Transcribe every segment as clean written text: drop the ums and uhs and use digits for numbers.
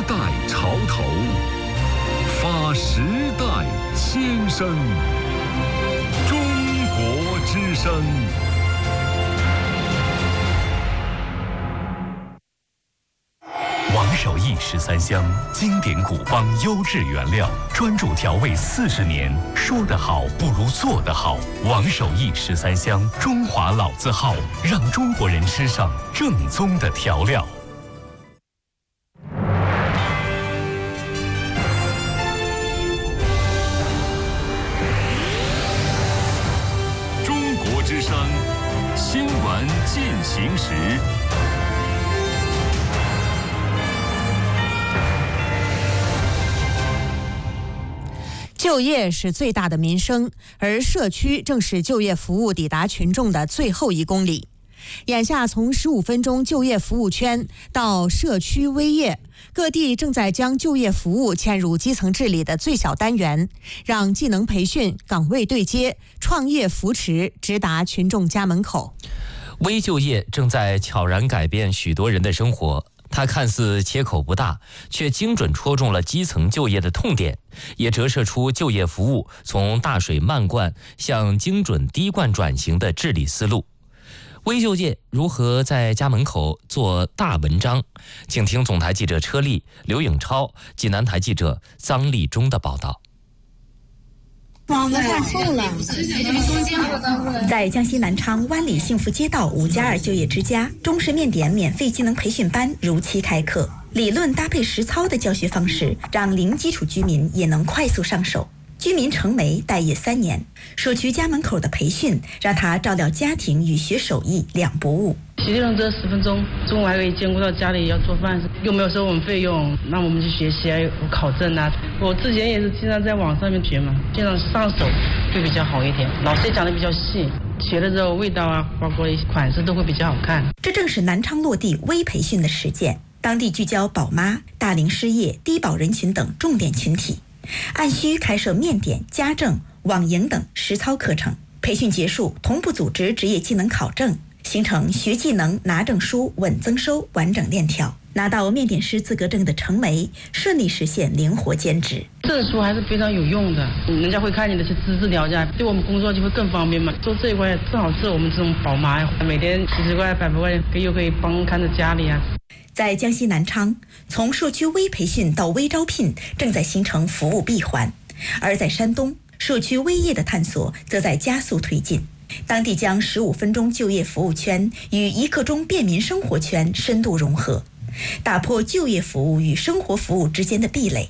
代潮头，发时代先声。中国之声。王守义13香，经典古方，优质原料，专注调味40年。说得好不如做得好。王守义13香，中华老字号，让中国人吃上正宗的调料。中国之声，新闻进行时。 就业是最大的民生，而社区正是就业服务抵达群众的最后1公里。眼下从15分钟就业服务圈到社区微业，各地正在将就业服务嵌入基层治理的最小单元，让技能培训、岗位对接、创业扶持直达群众家门口。 微就业正在悄然改变许多人的生活。它看似切口不大，却精准戳中了基层就业的痛点，也折射出就业服务从大水漫灌向精准滴灌转型的治理思路。微就业如何在家门口做大文章？请听总台记者车丽、刘颖超、济南台记者臧立忠的报道。 网子太厚了。在江西南昌湾里幸福街道5+2就业之家，中式面点免费技能培训班如期开课，理论搭配实操的教学方式，让零基础居民也能快速上手。居民程梅待业3年，社区家门口的培训让他照料家庭与学手艺两不误。 骑电动车10分钟，中午还可以兼顾到家里要做饭，又没有收我们费用，那我们去学习啊，有考证啊。我之前也是经常在网上面学嘛，经常上手会比较好一点。老师也讲的比较细，学了之后味道啊，包括一些款式都会比较好看。 这正是南昌落地微培训的实践，当地聚焦宝妈、大龄失业、低保人群等重点群体。按需开设面点、家政、网营等实操课程，培训结束同步组织职业技能考证，形成学技能、拿证书、稳增收完整链条。拿到面点师资格证的程梅，顺利实现灵活兼职。 证书还是非常有用的，人家会看你的资质条件，对我们工作就会更方便嘛。做这一块正好是我们这种宝妈呀，每天70块、100块又可以帮看着家里啊。 在江西南昌，从社区微培训到微招聘正在形成服务闭环，而在山东，社区微业的探索则在加速推进。当地将15分钟就业服务圈与1刻钟便民生活圈深度融合，打破就业服务与生活服务之间的壁垒。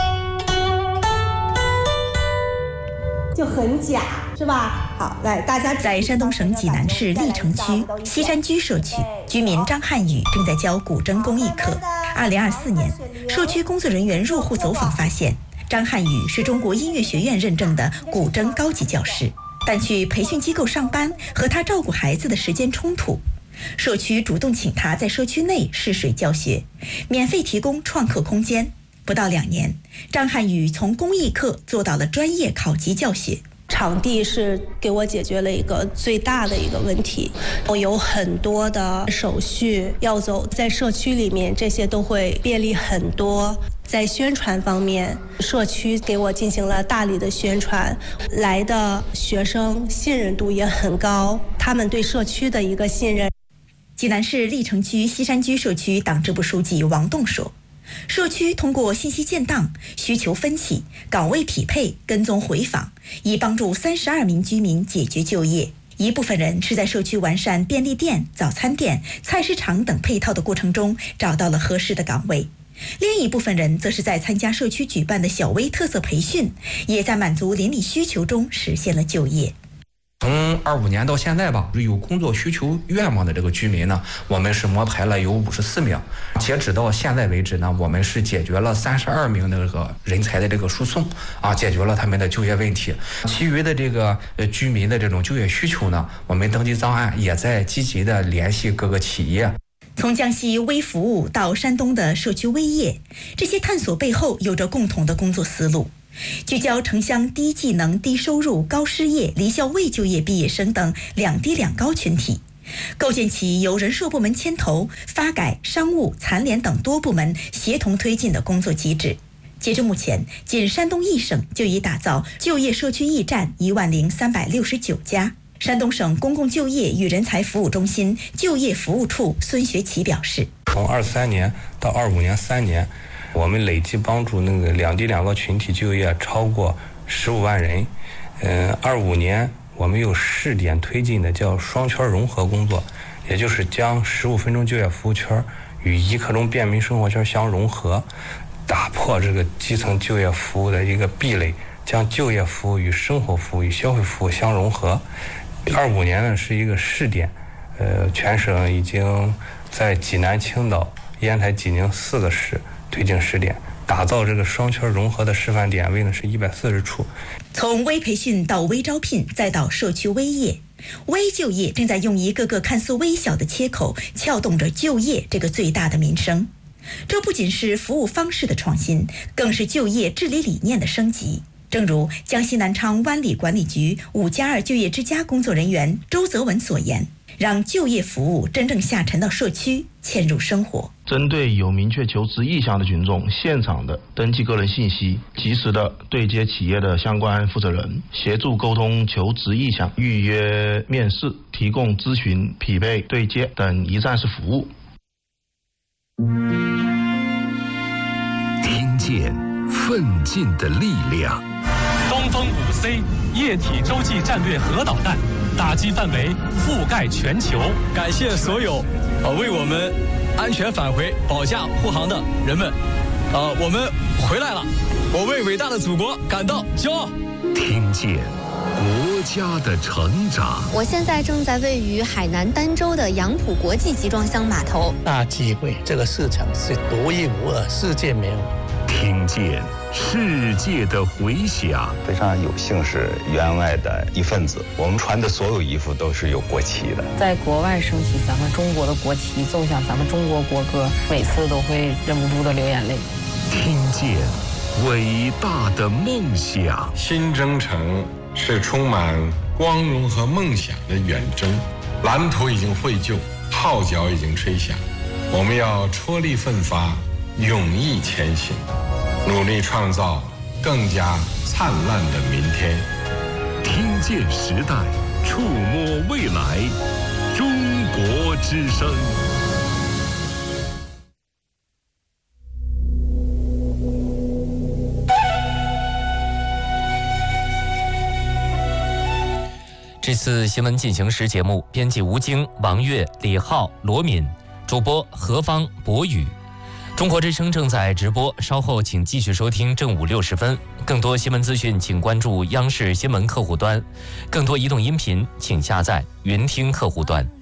就很假，是吧？好，来，大家在山东省济南市历城区西山居社区，居民张汉宇正在教古筝工艺课。2024年，社区工作人员入户走访发现，张汉宇是中国音乐学院认证的古筝高级教师，但去培训机构上班和他照顾孩子的时间冲突。社区主动请他在社区内试水教学，免费提供创客空间。不到2年，张汉宇从公益课做到了专业考级教学。 场地是给我解决了一个最大的一个问题，我有很多的手续要走，在社区里面这些都会便利很多。在宣传方面，社区给我进行了大力的宣传，来的学生信任度也很高，他们对社区的一个信任。 济南市历城区西山居社区党支部书记王栋说，社区通过信息建档、需求分析、岗位匹配、跟踪回访，以帮助32名居民解决就业。一部分人是在社区完善便利店、早餐店、菜市场等配套的过程中找到了合适的岗位，另一部分人则是在参加社区举办的小微特色培训，也在满足邻里需求中实现了就业。 从25年到现在吧，有工作需求愿望的这个居民呢，我们是摸排了有54名。截止到现在为止呢，我们是解决了32名那个人才的这个输送啊，解决了他们的就业问题。其余的这个居民的这种就业需求呢，我们登记档案也在积极的联系各个企业。 从江西微服务到山东的社区微业，这些探索背后有着共同的工作思路。聚焦城乡低技能、低收入、高失业、离校未就业毕业生等2低2高群体， 构建起由人社部门牵头、发改、商务、残联等多部门协同推进的工作机制。截至目前，仅山东一省就已打造就业社区驿站10369家。山东省公共就业与人才服务中心就业服务处孙学奇表示， 从23年到25年3年，我们累计帮助两地两个群体就业超过15万人。25年我们有试点推进的叫双圈融合工作，也就是将15分钟就业服务圈与1刻钟便民生活圈相融合，打破这个基层就业服务的一个壁垒，将就业服务与生活服务与消费服务相融合。25年呢是一个试点，全省已经在济南、青岛、烟台、济宁4个市推进试点，打造这个双圈融合的示范点位呢是140处。 从微培训到微招聘，再到社区微业，微就业正在用一个个看似微小的切口，撬动着就业这个最大的民生。这不仅是服务方式的创新，更是就业治理理念的升级。正如江西南昌湾里管理局5+2就业之家工作人员周泽文所言，让就业服务真正下沉到社区，嵌入生活。 针对有明确求职意向的群众，现场的登记个人信息，及时的对接企业的相关负责人，协助沟通求职意向，预约面试，提供咨询、匹配、对接等一站式服务。 听见奋进的力量。 东风5C 液体洲际战略核导弹打击范围覆盖全球。 感谢所有为我们安全返回、保驾护航的人们。我们回来了，我为伟大的祖国感到骄傲。 听见国家的成长。 我现在正在位于海南儋州的杨浦国际集装箱码头。 大机会，这个市场是独一无二，世界没有。 听见世界的回响。 非常有幸是员外的一份子，我们穿的所有衣服都是有国旗的。 在国外升起咱们中国的国旗，奏响咱们中国国歌，每次都会忍不住的流眼泪。 听见伟大的梦想。 新征程是充满光荣和梦想的远征，蓝图已经绘就，号角已经吹响，我们要踔厉奋发，勇毅前行，努力创造更加灿烂的明天。 听见时代，触摸未来，中国之声。 这次新闻进行时节目，编辑吴京、王悦、李浩、罗敏，主播何方、博宇。中国之声正在直播，稍后请继续收听正午60分。更多新闻资讯，请关注央视新闻客户端；更多移动音频，请下载云听客户端。